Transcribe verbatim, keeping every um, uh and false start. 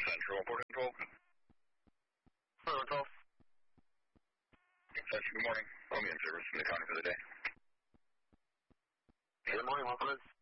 Central, Port twelve. Port twelve. Central, good morning. I'll be in service from the county for the day. Good morning, Wilfred.